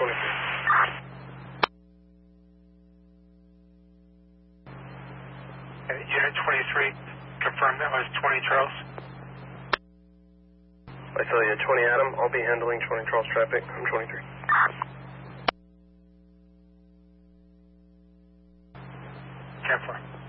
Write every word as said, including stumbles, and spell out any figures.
twenty-three. Uh, Unit twenty-three, confirm that was twenty Charles. Visalia twenty Adam, I'll be handling twenty Charles traffic. I'm twenty-three. ten four.